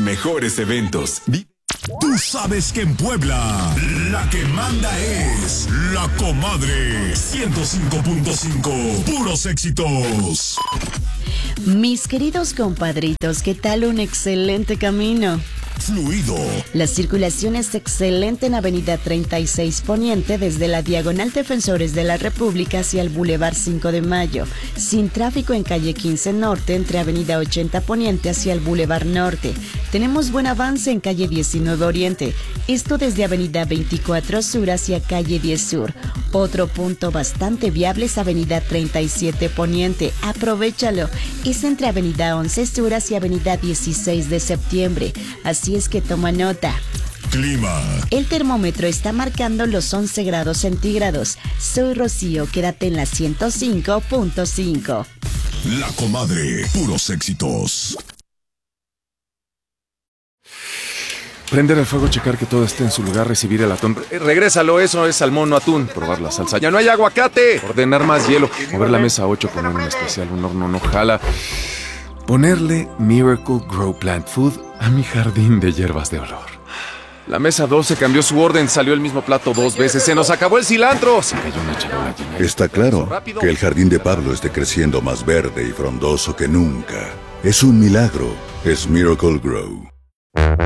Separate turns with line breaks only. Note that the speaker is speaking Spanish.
mejores eventos.
Tú sabes que en Puebla, la que manda es La Comadre 105.5. Puros éxitos.
Mis queridos compadritos, ¿qué tal un excelente camino?
Fluido.
La circulación es excelente en Avenida 36 Poniente desde la Diagonal Defensores de la República hacia el Boulevard 5 de Mayo. Sin tráfico en calle 15 Norte entre Avenida 80 Poniente hacia el Boulevard Norte. Tenemos buen avance en calle 19 Oriente. Esto desde Avenida 24 Sur hacia calle 10 Sur. Otro punto bastante viable es Avenida 37 Poniente. Aprovéchalo. Es entre Avenida 11 Sur hacia Avenida 16 de Septiembre. Así es que toma nota.
Clima.
El termómetro está marcando los 11 grados centígrados. Soy Rocío, quédate en la 105.5.
La Comadre, puros éxitos.
Prender el fuego, checar que todo esté en su lugar, recibir el atún. Regrésalo, eso es salmón, no atún. Probar la salsa. ¡Ya no hay aguacate! Ordenar más hielo. Mover la mesa 8, poner un especial, un horno no jala. Ponerle Miracle Grow Plant Food a mi jardín de hierbas de olor. La mesa 12 cambió su orden, salió el mismo plato 2 veces. ¡Se nos acabó el cilantro! Se cayó una charola llena.
Está claro que el jardín de Pablo esté creciendo más verde y frondoso que nunca. Es un milagro. Es Miracle Grow.